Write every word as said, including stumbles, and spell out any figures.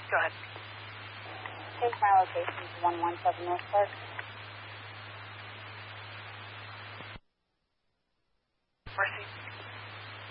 Go ahead. Change my location to one one seven North Park.